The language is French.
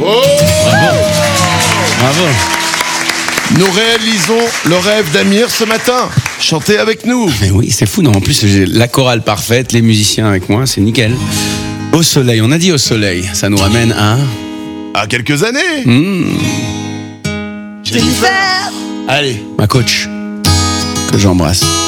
Oh, Bravo. nous réalisons le rêve d'Amir ce matin. Chantez avec nous. Mais oui, c'est fou. Non, en plus, j'ai la chorale parfaite, les musiciens avec moi, c'est nickel. Au soleil, on a dit au soleil. Ça nous ramène à... À quelques années. Allez, ma coach, que j'embrasse.